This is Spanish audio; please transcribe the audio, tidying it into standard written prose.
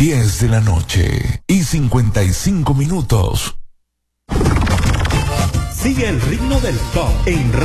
10 de la noche y 55 minutos. Sigue el ritmo del top en